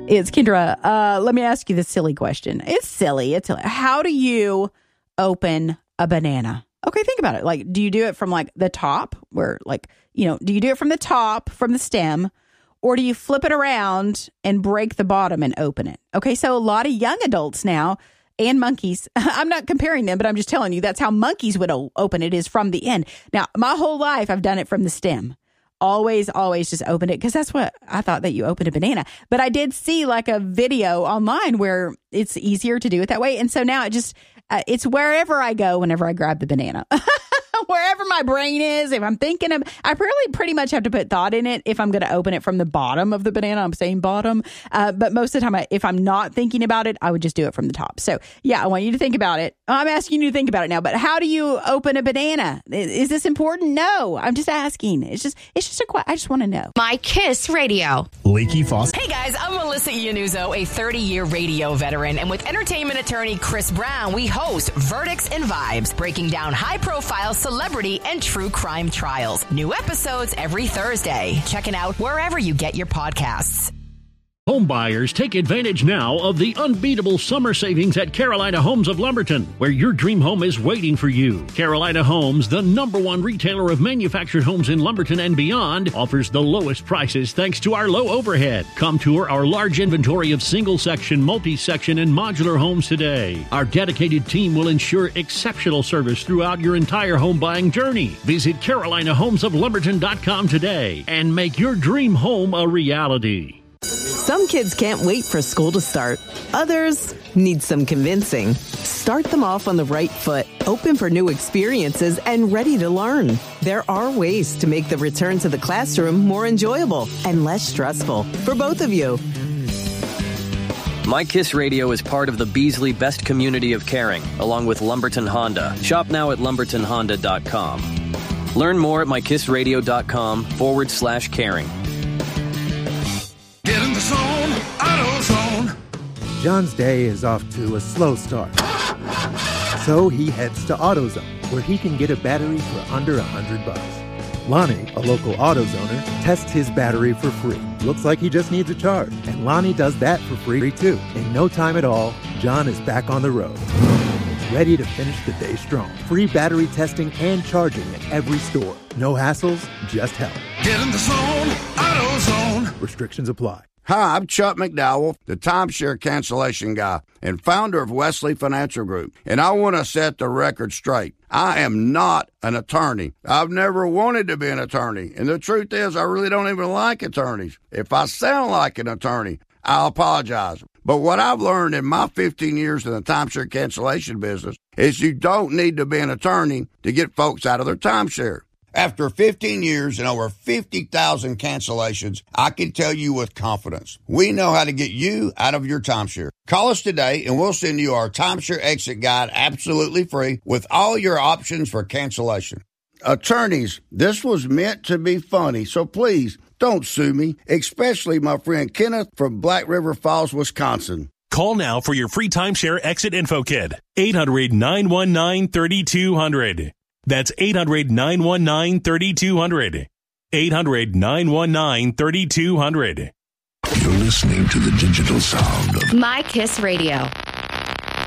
It's Kendra. Let me ask you this silly question. It's silly. How do you open a banana? Okay, think about it. Like, do you do it from like the top where do you do it from the top, from the stem, or do you flip it around and break the bottom and open it? Okay, so a lot of young adults now and monkeys, I'm not comparing them, but I'm just telling you that's how monkeys would open it, is from the end. Now, my whole life, I've done it from the stem. Always just open it, because that's what I thought, that you open a banana. But I did see like a video online where it's easier to do it that way. And so now it's wherever I go, whenever I grab the banana. Wherever my brain is, if I'm thinking of, I really pretty much have to put thought in it if I'm going to open it from the bottom of the banana. I'm saying bottom. But most of the time, if I'm not thinking about it, I would just do it from the top. So yeah, I want you to think about it. I'm asking you to think about it now, but how do you open a banana? Is this important? No, I'm just asking. It's just a question. I just want to know. My Kiss Radio. Leaky faucet. Hey guys, I'm Melissa Iannuzzo, a 30-year radio veteran. And with entertainment attorney Chris Brown, we host Verdicts and Vibes, breaking down high-profile celebrity and true crime trials. New episodes every Thursday. Check it out wherever you get your podcasts. Home buyers, take advantage now of the unbeatable summer savings at Carolina Homes of Lumberton, where your dream home is waiting for you. Carolina Homes, the #1 retailer of manufactured homes in Lumberton and beyond, offers the lowest prices thanks to our low overhead. Come tour our large inventory of single-section, multi-section, and modular homes today. Our dedicated team will ensure exceptional service throughout your entire home buying journey. Visit CarolinaHomesOfLumberton.com today and make your dream home a reality. Some kids can't wait for school to start. Others need some convincing. Start them off on the right foot, open for new experiences, and ready to learn. There are ways to make the return to the classroom more enjoyable and less stressful for both of you. My Kiss Radio is part of the Beasley Best Community of Caring, along with Lumberton Honda. Shop now at lumbertonhonda.com. Learn more at mykissradio.com/caring. Get in the zone, AutoZone. John's day is off to a slow start. So he heads to AutoZone, where he can get a battery for under $100. Lonnie, a local AutoZoner, tests his battery for free. Looks like he just needs a charge, and Lonnie does that for free too. In no time at all, John is back on the road, ready to finish the day strong. Free battery testing and charging at every store. No hassles, just help. Get in the zone, AutoZone. Restrictions apply. Hi, I'm Chuck McDowell, the timeshare cancellation guy and founder of Wesley Financial Group. And I want to set the record straight. I am not an attorney. I've never wanted to be an attorney. And the truth is, I really don't even like attorneys. If I sound like an attorney, I'll apologize. But what I've learned in my 15 years in the timeshare cancellation business is you don't need to be an attorney to get folks out of their timeshare. After 15 years and over 50,000 cancellations, I can tell you with confidence, we know how to get you out of your timeshare. Call us today and we'll send you our timeshare exit guide absolutely free with all your options for cancellation. Attorneys, this was meant to be funny, so please don't sue me, especially my friend Kenneth from Black River Falls, Wisconsin. Call now for your free timeshare exit info kit. 800-919-3200. That's 800-919-3200. 800-919-3200. You're listening to the digital sound of My Kiss Radio.